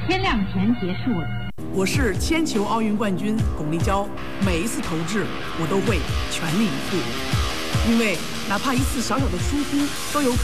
天亮前结束了。 我是铅球奥运冠军巩立姣，每一次投掷我都会全力以赴，因为哪怕一次小小的疏忽都有